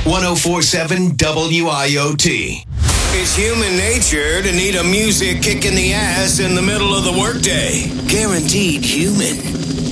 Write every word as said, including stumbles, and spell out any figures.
ten forty-seven W I O T. It's human nature to need a music kick in the ass in the middle of the workday. Guaranteed human.